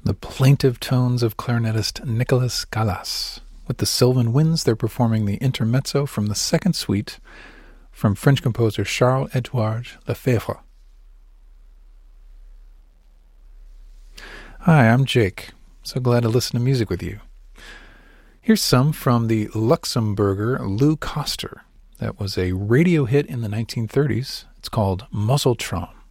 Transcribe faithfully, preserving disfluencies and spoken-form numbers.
the plaintive tones of clarinetist Nicolas Callas. With the Sylvan Winds, they're performing the intermezzo from the second suite from French composer Charles-Édouard Lefebvre. Hi, I'm Jake. So glad to listen to music with you. Here's some from the Luxembourger Lou Koster. That was a radio hit in the nineteen thirties. It's called Musseltraum.